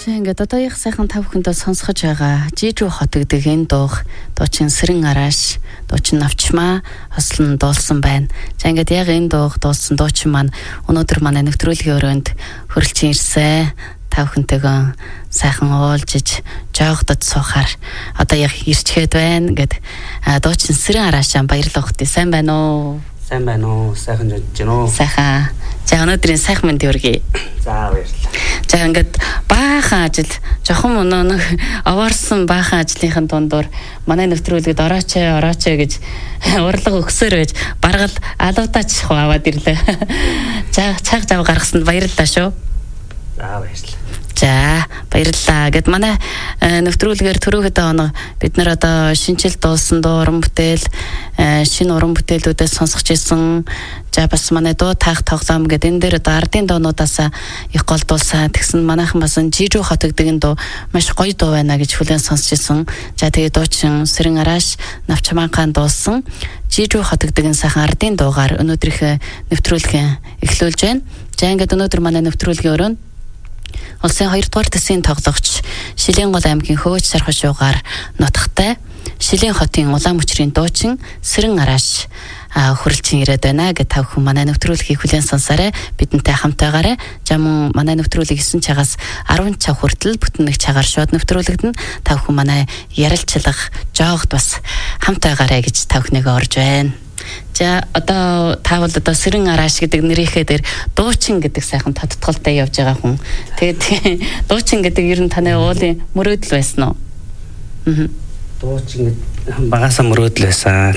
Ингээд одоо их сайхан тав хүндээ сонсгож байгаа Жижүү хот гэдэг энэ дуучин Сэрэн Арааш, дуучин Навчмаа хослон дуулсан байна. За ингээд яг энэ дууг дуулсан дуучин маань өнөөдөр манай нэвтрүүлгийн өрөөнд хөрөлж ирсэн. Тав хүнтэйгөө сайхан уулзж жоогдод суухаар одоо яг ирчгээд байна. Ингээд дуучин Сэрэн Араашаа баярлалаа хөтэ. Сайн байна уу? Сайн байна уу? Сайхан жиж гэнэ үү? Сайхан. За өнөөдрийн сайхан мэнд хүргэе. За баярлалаа. За ингээд баахан ажил жохон нэг овоорсон баахан ажлынхын дундуур манай нэвтрүүлэгт орооч гэж урлаг өгсөөр байж баргал алуудаач аваад ирлээ. Цаг зав гаргасанд баярлалаа шүү. За баярлалаа. За баярлалаа. Гэт манай нэвтрүүлгээр түрүүхэд оноо бид нар одоо шинжил дуулсан дуу уран бүтээл шинэ уран бүтээлүүдээс сонсгож ирсэн. За бас манай дуу таах тоглоом гэдэг энэ дээр одоо ардын доонуудаас их голдуулсан. Тэгсэн манайхан бас Жижүү хот гэдэг энэ дуу маш гоё дуу байна гэж хүлээн сонсч ирсэн. За тэгээ дуучин Сэрэн Арааш Навчмаа хаан дуулсан Жижүү хот гэдэг энэ сайхан ардын дуугаар өнөөдрийнхөө нэвтрүүлгийн эхлүүлж байна. За ингээд өнөөдөр манай нэвтрүүлгийн өрөөнд улсын 2 дугаар төсвийн тоглогч Шилэнгол аймгийн Хөөж Сархашуугаар нутагтай Шилэн хотын улаан мөчрийн дуучин Сэрэн Арааш хүрэлцэн ирээд байна гэж тав хүн манай нэвтрүүлгийг хүлээн сонсоорой. Бидэнтэй хамтаагаарай. За мөн манай нэвтрүүлэг 9 цагаас 10 цаг хүртэл бүтэн нэг цагаар шууд нэвтрүүлэгдэн тав хүн манай ярилцлага жоогд бас хамтаагаарай гэж тав хүнийгээ орж байна. За одоо таавал одоо Сэрэн Арааш гэдэг нэрийнхээ дээр дуучин гэдэг сайхан тодтголтой явж байгаа хүн. Тэгээд дуучин гэдэг ер нь таны уулын мөрөөдөл байсан уу? Дуучин багасаа мөрөөдөл байсан.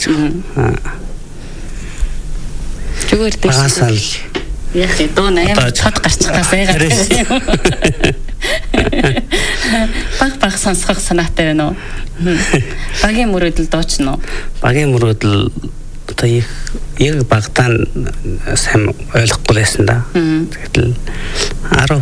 Зүгээр багасаа л яг дуу нээр тод гарчихгаас айгаад. Баг сонсох санаатай байна уу? Багийн мөрөөдөл дуучин уу? Багийн мөрөөдөл одоо яг багтаа сайн ойлгохгүй байсан да. Тэгэл 10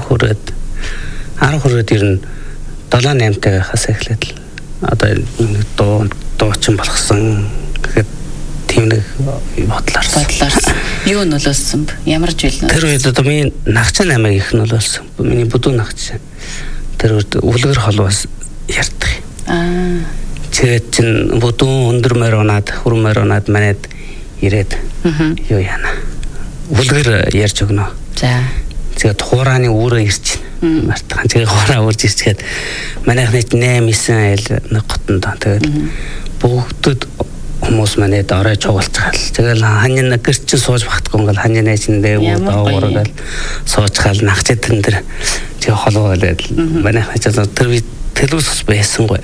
хүрээд ер нь 7-8 тагахаас эхлээд л одоо дуучин болгосон гэхэд тийм нэг бодлоорсон. Юу нөлөөлсөн бэ? Ямар жил нөлөөлсөн? Тэр үед одоо миний нагчаа намайг их нөлөөлсөн. Миний бүдүүн нагчаа. Тэр үед үлгэр холбоос ярьдаг. Тэгээд чин бүдүүн өндөр унаад хүрмээр унаад манайд ирээд юу яана. Үлгэр ярьж өгнө. За. Тэгээд хурааны үүрээ ирч байна. Мартхан тэгээд хураа үрж ирчгээд манайхны 8-9 айл нэг готон доо. Тэгээд бүгдд хүмүүс манайд орой чугуулцгаал. Тэгэл ханьян гэрч чинь сууж багтгүй ингээл ханьян эжиндээ уурагаал суучгаал нагчид тэн дээр тэгээд холбоолээд манайхны ч тэр телевиз байсангүй.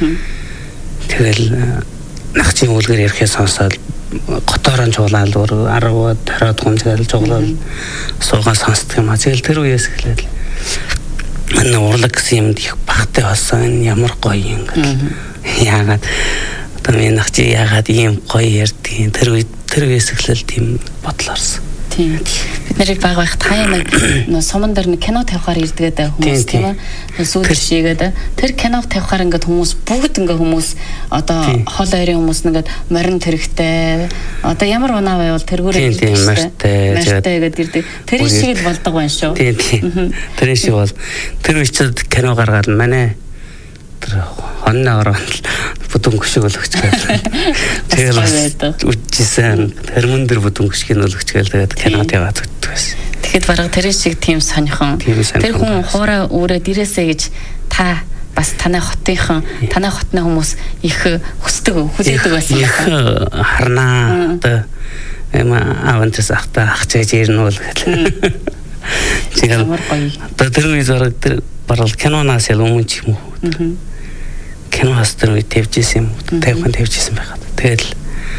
Тэгэл нагчийн үлгэр ярихээ сонсоод готоорон чуулаад 10-20 гомжгаал чуулаад суугаа сонсдог юм а. Тэгэл тэр үеэс эхлээд манай урлаг гэсэн юмд их багтай болсон. Ямар гоё юм гэл. Яагаад одоо миний нагчи яагаад ийм гоё ярьдгийг тэр үеэс эхлээл тийм бодлоорсон. Тийм. Бид нарыг баг байхад хаяа нэг суман дээр нэг кино тавихаар ирдгээд хүмүүс тийм ээ. Сүүлд шигээд тэр киног тавихаар ингээд хүмүүс бүгд ингээд хүмүүс одоо хол ойрын хүмүүс ингээд морин тэрэгтэй одоо ямар унаа байвал тэргүүрээ мэртэй гэдэг ирдэг. Тэр шиг л болдог байна шүү. Тийм. Тэр шиг бол тэр үчид кино гаргаад манай тэр хонно ороод бүдүүн гүшиг өлөгч гээл. Тэгэл үжижсэн хөрмөн дэр бүдүүн гүшгийг өлөгчгээл тэгээд кинод яваад үздэг байсан. Тэгэхэд бараг тэр шиг тийм сонирхон. Тэр хүн хуурай өөрөө дээрээсээ гэж та бас танай хотынхан танай хотны хүмүүс их хүсдэг хүлээдэг байсан байна. Харнаа одоо авантас ахта ахчиж ирнэ үл гэл. Тэгэл одоо тэр үе бараг киноноос өмнө ч юм уу. Киноос тэр үе тавьжсэн юм. 50 тавьжсэн байгаад. Тэгэл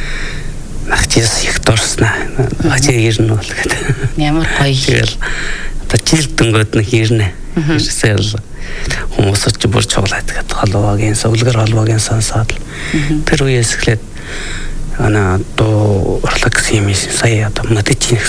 нахчис их дурснаа. Хачиг ирнэ бол гэдэг. Ямар гоё. Тэгэл одоо жил дөнгөд нэг ирнэ. Ирсэл хүмүүс ч бүр чуглаад гэдэг холбоогийн үлгэр холбоогийн сонсоод тэр үеэс эхлээд ана дуу урлаг гэсэн юм сая одоо мэдээч